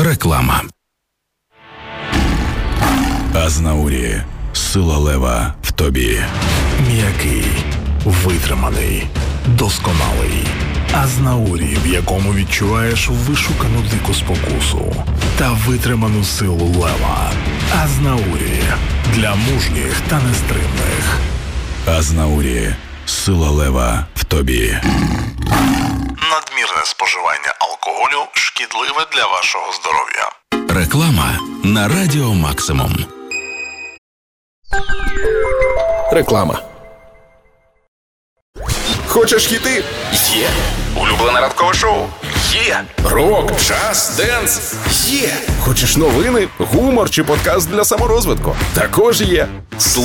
Реклама. Азнаурі. Сила лева в тобі. М'який, витриманий, досконалий. Азнаурі, в якому відчуваєш вишукану дику спокусу та витриману силу лева. Азнаурі для мужніх та нестримних. Азнаурі. Сила лева в тобі. Надмірне споживання алкоголю шкідливе для вашого здоров'я. Реклама на Радіо Максимум. Реклама. Хочеш хіти? Є. Улюблене ранкове шоу? Є. Рок, джаз, денс? Є. Хочеш новини, гумор чи подкаст для саморозвитку? Також є.